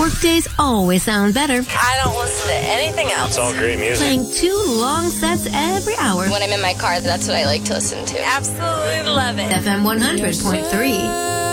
Workdays always sound better. I don't listen to anything else. It's all great music. Playing 2 long sets every hour. When I'm in my car, that's what I like to listen to. Absolutely love it. FM 100.3.